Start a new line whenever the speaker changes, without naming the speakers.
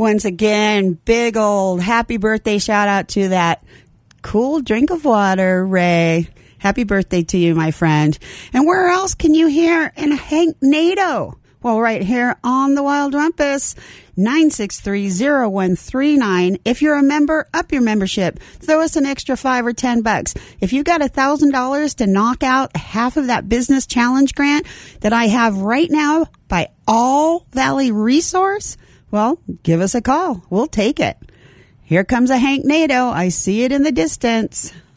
Once again, big old happy birthday shout out to that cool drink of water, Ray. Happy birthday to you, my friend. And where else can you hear in Hank Nadeau? Well, right here on the Wild Rumpus, 963-0139. If you're a member, up your membership. Throw us an extra $5 or $10. If you got $1,000 to knock out half of that business challenge grant that I have right now by All Valley Resource, well, give us a call. We'll take it. Here comes a Hank Nadeau. I see it in the distance.